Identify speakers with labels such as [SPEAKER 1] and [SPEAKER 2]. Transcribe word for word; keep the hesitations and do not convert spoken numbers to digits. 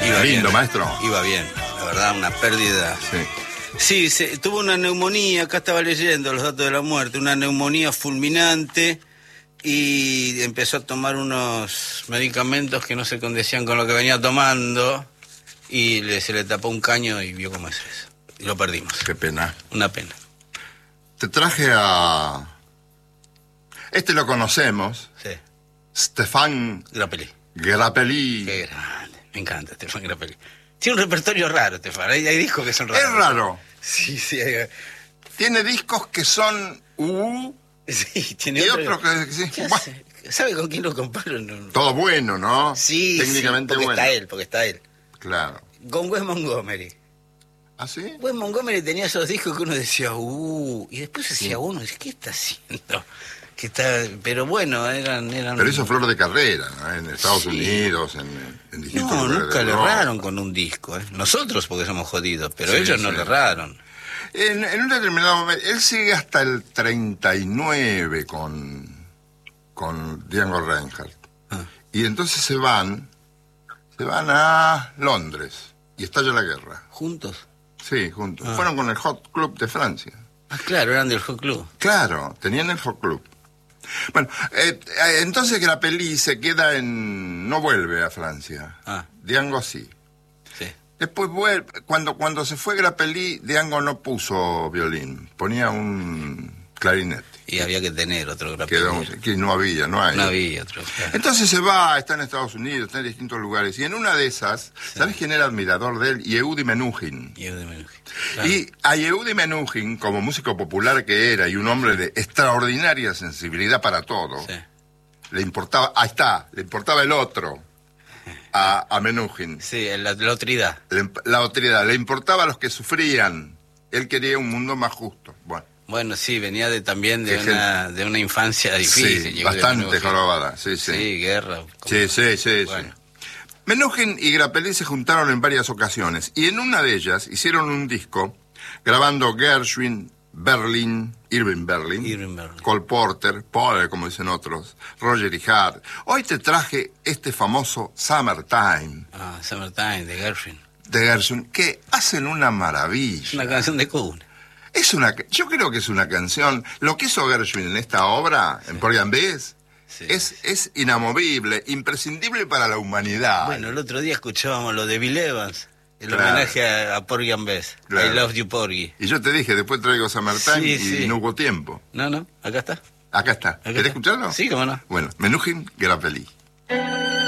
[SPEAKER 1] Iba
[SPEAKER 2] Lindo,
[SPEAKER 1] bien,
[SPEAKER 2] maestro.
[SPEAKER 1] Iba bien, la verdad, una pérdida.
[SPEAKER 2] Sí.
[SPEAKER 1] Sí, se, tuvo una neumonía, acá estaba leyendo los datos de la muerte, una neumonía fulminante y empezó a tomar unos medicamentos que no se condecían con lo que venía tomando y le, se le tapó un caño y vio cómo es eso. Y lo perdimos.
[SPEAKER 2] Qué pena.
[SPEAKER 1] Una pena.
[SPEAKER 2] Te traje a... Este lo conocemos.
[SPEAKER 1] Sí.
[SPEAKER 2] Stefan
[SPEAKER 1] Grappelli.
[SPEAKER 2] Grappelli.
[SPEAKER 1] Qué grande. Me encanta Stefan Grappelli. Tiene un repertorio raro, Stefan. Hay, hay discos que son raros.
[SPEAKER 2] Es raro.
[SPEAKER 1] Sí, sí. Hay...
[SPEAKER 2] Tiene discos que son... Uh,
[SPEAKER 1] Sí, tiene
[SPEAKER 2] y
[SPEAKER 1] otro...
[SPEAKER 2] otros que... Sí.
[SPEAKER 1] ¿Qué
[SPEAKER 2] Bueno,
[SPEAKER 1] hace? ¿Sabe con quién lo comparo? No, no.
[SPEAKER 2] todo bueno, ¿no?
[SPEAKER 1] Sí,
[SPEAKER 2] técnicamente
[SPEAKER 1] sí, porque
[SPEAKER 2] bueno.
[SPEAKER 1] está él, porque está él.
[SPEAKER 2] Claro.
[SPEAKER 1] Con Wes Montgomery.
[SPEAKER 2] ¿Ah, sí?
[SPEAKER 1] Wes Montgomery tenía esos discos que uno decía, uh, y después decía uno, ¿qué está haciendo? Que está... Pero bueno, eran... eran...
[SPEAKER 2] Pero hizo flor de carrera, ¿no? En Estados
[SPEAKER 1] Sí.
[SPEAKER 2] Unidos, en, en distintos
[SPEAKER 1] No,
[SPEAKER 2] lugares
[SPEAKER 1] nunca
[SPEAKER 2] de
[SPEAKER 1] le
[SPEAKER 2] Europa.
[SPEAKER 1] erraron con un disco, ¿eh? Nosotros porque somos jodidos, pero
[SPEAKER 2] Sí,
[SPEAKER 1] ellos no
[SPEAKER 2] sí.
[SPEAKER 1] le erraron.
[SPEAKER 2] En, en un determinado momento, él sigue hasta el treinta y nueve con, con Django Reinhardt.
[SPEAKER 1] Ah.
[SPEAKER 2] Y entonces se van, se van a Londres y estalla la guerra.
[SPEAKER 1] ¿Juntos?
[SPEAKER 2] Sí, juntos.
[SPEAKER 1] Ah.
[SPEAKER 2] Fueron con el Hot Club de Francia.
[SPEAKER 1] Ah, claro, eran del Hot Club.
[SPEAKER 2] Claro, tenían el Hot Club. Bueno, eh, eh, entonces Grappelli se queda en... no vuelve a Francia.
[SPEAKER 1] Ah.
[SPEAKER 2] Django sí.
[SPEAKER 1] Sí.
[SPEAKER 2] Después, vuel- cuando, cuando se fue Grappelli, Django no puso violín, ponía un clarinete.
[SPEAKER 1] Y había que tener otro Grappelli.
[SPEAKER 2] Quedó, que no había, no hay.
[SPEAKER 1] No había otro. Claro.
[SPEAKER 2] Entonces se va, está en Estados Unidos, está en distintos lugares. Y en una de esas, ¿sabes quién era admirador de él? Yehudi Menuhin.
[SPEAKER 1] Y, de Menuhin. Claro.
[SPEAKER 2] Y a Yehudi Menuhin, como músico popular que era y un hombre de extraordinaria sensibilidad para todo,
[SPEAKER 1] Sí.
[SPEAKER 2] le importaba, ahí está, le importaba el otro, a, a Menuhin.
[SPEAKER 1] Sí, la, la otridad.
[SPEAKER 2] Le- la otredad, le importaba a los que sufrían. Él quería un mundo más justo. Bueno,
[SPEAKER 1] Bueno, sí, venía de también de
[SPEAKER 2] Qué
[SPEAKER 1] una, de una infancia difícil.
[SPEAKER 2] sí,
[SPEAKER 1] llegó de
[SPEAKER 2] bastante
[SPEAKER 1] Menuhin.
[SPEAKER 2] jorobada, sí, sí.
[SPEAKER 1] Sí, guerra. como-
[SPEAKER 2] Sí, sí, sí,
[SPEAKER 1] Bueno.
[SPEAKER 2] sí. Menuhin y Grappelli se juntaron en varias ocasiones y en una de ellas hicieron un disco grabando Gershwin, Berlin, Irving Berlin,
[SPEAKER 1] Irving Berlin.
[SPEAKER 2] Cole Porter, Paul, como dicen otros, Roger y Hart. Hoy te traje este famoso Summertime
[SPEAKER 1] Ah, Summertime, de Gershwin.
[SPEAKER 2] de Gershwin, que hacen una
[SPEAKER 1] Es
[SPEAKER 2] maravilla.
[SPEAKER 1] una canción de cuna.
[SPEAKER 2] Es una, yo creo que es una canción. Lo que hizo Gershwin en esta obra, en Porgy and Bess,
[SPEAKER 1] Sí.
[SPEAKER 2] es, es inamovible, imprescindible para la humanidad.
[SPEAKER 1] Bueno, el otro día escuchábamos lo de Bill Evans, el
[SPEAKER 2] Claro.
[SPEAKER 1] homenaje a, a Porgy and Bess.
[SPEAKER 2] Claro.
[SPEAKER 1] I love you, Porgy.
[SPEAKER 2] Y yo te dije, después traigo Summertime
[SPEAKER 1] Sí,
[SPEAKER 2] y
[SPEAKER 1] sí.
[SPEAKER 2] no hubo tiempo.
[SPEAKER 1] No, no, acá está.
[SPEAKER 2] Acá está.
[SPEAKER 1] Acá
[SPEAKER 2] ¿Querés
[SPEAKER 1] está.
[SPEAKER 2] escucharlo?
[SPEAKER 1] Sí, cómo no.
[SPEAKER 2] Bueno, Menuhin, Grappelli.